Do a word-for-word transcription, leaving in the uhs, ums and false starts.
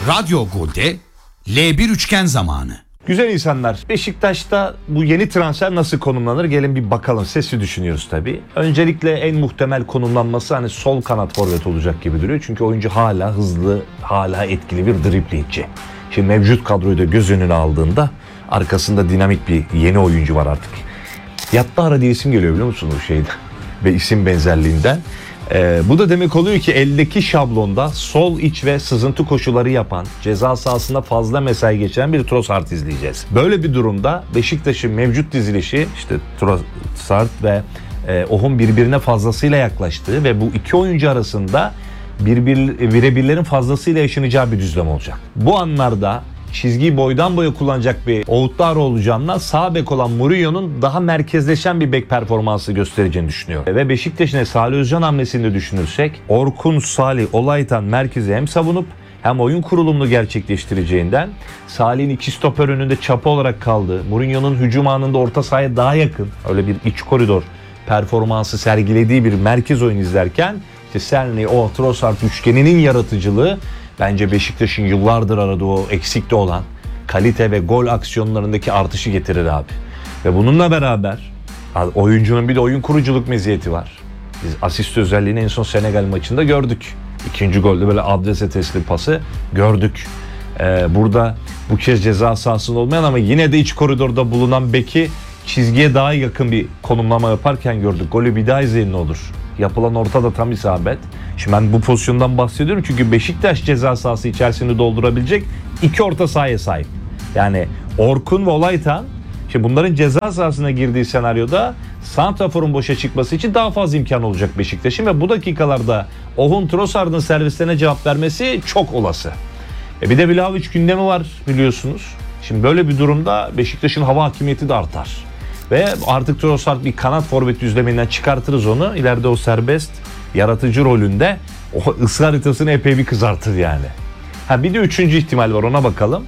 Radyo Gol'de L bir üçgen zamanı. Güzel insanlar, Beşiktaş'ta bu yeni transfer nasıl konumlanır? Gelin bir bakalım. Sesli düşünüyoruz tabii. Öncelikle en muhtemel konumlanması hani sol kanat forvet olacak gibi duruyor. Çünkü oyuncu hala hızlı, hala etkili bir driblingçi. Şimdi mevcut kadroyu da göz önüne aldığında arkasında dinamik bir yeni oyuncu var artık. Yattara diye isim geliyor biliyor musunuz bu şeyden? Ve isim benzerliğinden. Ee, bu da demek oluyor ki eldeki şablonda sol iç ve sızıntı koşuları yapan, ceza sahasında fazla mesai geçiren bir Trossard izleyeceğiz. Böyle bir durumda Beşiktaş'ın mevcut dizilişi işte Trossard ve e, Ohun birbirine fazlasıyla yaklaştığı ve bu iki oyuncu arasında birbir, birebirlerin fazlasıyla yaşanacağı bir düzlem olacak. Bu anlarda çizgiyi boydan boya kullanacak bir Ouattara olacağından sağ bek olan Murillo'nun daha merkezleşen bir bek performansı göstereceğini düşünüyorum. Ve Beşiktaş'ın Salih Özcan hamlesini de düşünürsek Orkun, Salih, Olaytan merkezi hem savunup hem oyun kurulumunu gerçekleştireceğinden Salih'in iki stoper önünde çapa olarak kaldığı, Mourinho'nun hücum anında orta sahaya daha yakın öyle bir iç koridor performansı sergilediği bir merkez oyun izlerken işte Cerny, o Trossard üçgeninin yaratıcılığı bence Beşiktaş'ın yıllardır aradığı o eksikte olan kalite ve gol aksiyonlarındaki artışı getirir abi. Ve bununla beraber oyuncunun bir de oyun kuruculuk meziyeti var. Biz asist özelliğini en son Senegal maçında gördük. İkinci golde böyle adrese teslim pası gördük. Ee, burada bu kez ceza sahasında olmayan ama yine de iç koridorda bulunan beki çizgiye daha yakın bir konumlama yaparken gördük. Golü bir daha izleyin ne olur. Yapılan orta da tam isabet. Şimdi ben bu pozisyondan bahsediyorum çünkü Beşiktaş ceza sahası içerisini doldurabilecek iki orta sahaya sahip. Yani Orkun ve Olaytan, şimdi bunların ceza sahasına girdiği senaryoda santraforun boşa çıkması için daha fazla imkan olacak Beşiktaş'ın ve bu dakikalarda Ohun Trossard'ın servislerine cevap vermesi çok olası. E bir de Vlahovic gündemi var biliyorsunuz. Şimdi böyle bir durumda Beşiktaş'ın hava hakimiyeti de artar. Ve artık Trossard bir kanat forvet düzleminden çıkartırız onu. İleride o serbest yaratıcı rolünde o ısı haritasını epey bir kızartır yani. Ha bir de üçüncü ihtimal var, ona bakalım.